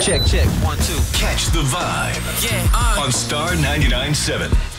Check, check. 1, 2. Catch the vibe. Yeah. On Star 99.7.